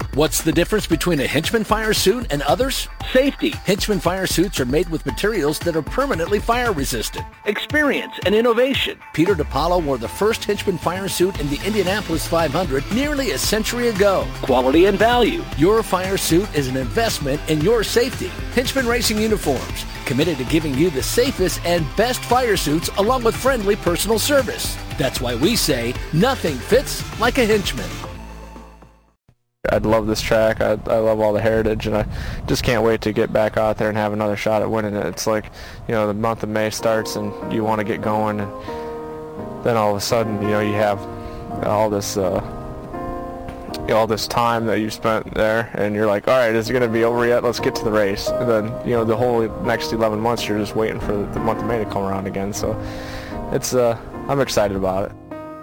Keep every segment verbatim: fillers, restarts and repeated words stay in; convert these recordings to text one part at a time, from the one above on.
What's the difference between a Hinchman fire suit and others? Safety. Hinchman fire suits are made with materials that are permanently fire resistant. Experience and innovation. Peter DePaulo wore the first Hinchman fire suit in the Indianapolis five hundred nearly a century ago. Quality and value. Your fire suit is an investment in your safety. Hinchman Racing Uniforms, committed to giving you the safest and best fire suits along with friendly personal service. That's why we say nothing fits like a Hinchman. I love this track. I, I love all the heritage, and I just can't wait to get back out there and have another shot at winning it. It's like, you know, the month of May starts and you want to get going, and then all of a sudden, you know, you have all this, uh, you know, all this time that you spent there, and you're like, all right, is it going to be over yet? Let's get to the race. And then, you know, the whole next eleven months, you're just waiting for the month of May to come around again. So it's, uh, I'm excited about it.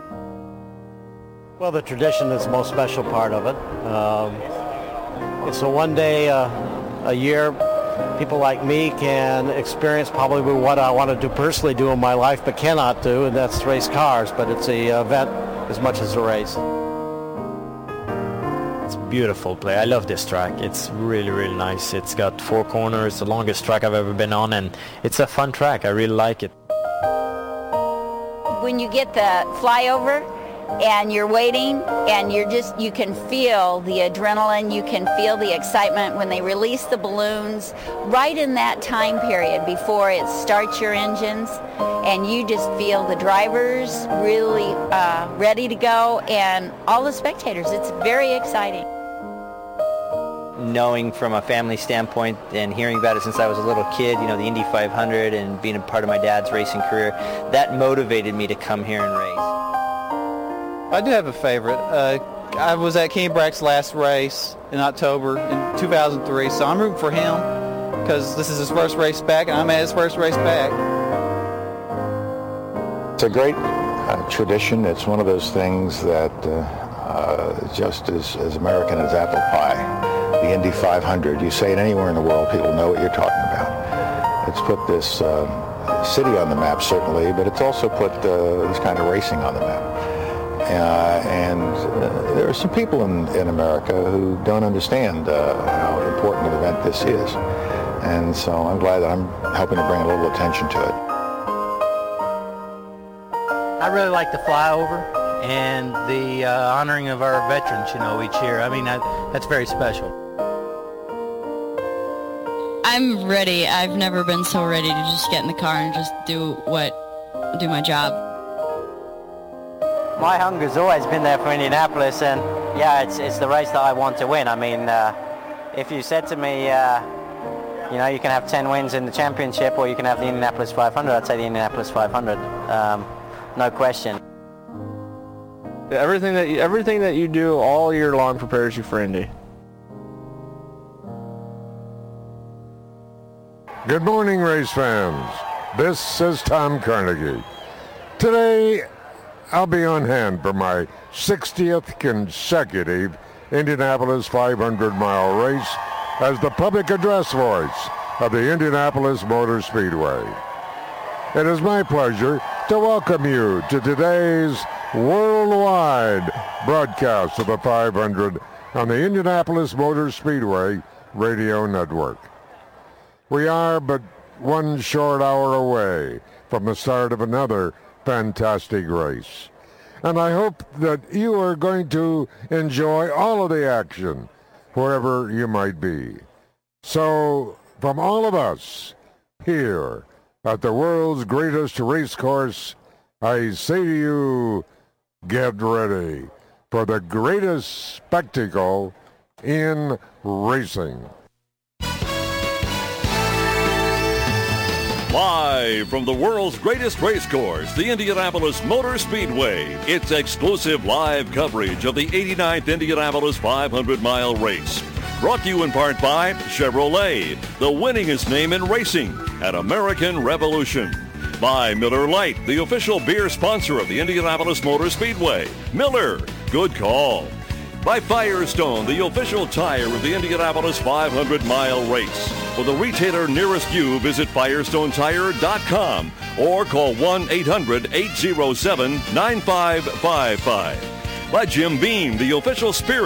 Well, the tradition is the most special part of it. Um, it's a one day uh, a year people like me can experience probably what I want to do personally do in my life but cannot do, and that's race cars. But it's a event as much as a race. It's a beautiful play. I love this track. It's really, really nice. It's got four corners, the longest track I've ever been on, and it's a fun track. I really like it. When you get the flyover, and you're waiting, and you're just, you can feel the adrenaline, you can feel the excitement when they release the balloons right in that time period before it starts your engines, and you just feel the drivers really uh, ready to go, and all the spectators. It's very exciting. Knowing from a family standpoint and hearing about it since I was a little kid, you know, the Indy five hundred and being a part of my dad's racing career, that motivated me to come here and race. I do have a favorite. Uh, I was at Kenny Brack's last race in October in two thousand three, so I'm rooting for him because this is his first race back, and I'm at his first race back. It's a great uh, tradition. It's one of those things that uh, uh, just as, as American as apple pie. The Indy five hundred, you say it anywhere in the world, people know what you're talking about. It's put this uh, city on the map, certainly, but it's also put uh, this kind of racing on the map. Uh, and uh, there are some people in, in America who don't understand uh, how important an event this is. And so I'm glad that I'm helping to bring a little attention to it. I really like the flyover and the uh, honoring of our veterans, you know, each year. I mean, that, that's very special. I'm ready. I've never been so ready to just get in the car and just do what, do my job. My hunger's always been there for Indianapolis, and yeah, it's it's the race that I want to win. I mean, uh, if you said to me, uh, you know, you can have ten wins in the championship or you can have the Indianapolis five hundred, I'd say the Indianapolis five hundred, um, no question. Everything that you, everything that you do all year long prepares you for Indy. Good morning, race fans. This is Tom Carnegie. Today, I'll be on hand for my sixtieth consecutive Indianapolis five hundred mile race as the public address voice of the Indianapolis Motor Speedway. It is my pleasure to welcome you to today's worldwide broadcast of the five hundred on the Indianapolis Motor Speedway radio network. We are but one short hour away from the start of another fantastic race. And I hope that you are going to enjoy all of the action wherever you might be. So, from all of us here at the world's greatest race course, I say to you, get ready for the greatest spectacle in racing. Live from the world's greatest race course, the Indianapolis Motor Speedway, it's exclusive live coverage of the eighty-ninth Indianapolis five hundred mile race. Brought to you in part by Chevrolet, the winningest name in racing at American Revolution. By Miller Lite, the official beer sponsor of the Indianapolis Motor Speedway. Miller, good call. By Firestone, the official tire of the Indianapolis five hundred mile race. For the retailer nearest you, visit firestone tire dot com or call one eight hundred eight oh seven nine five five five. By Jim Beam, the official spirit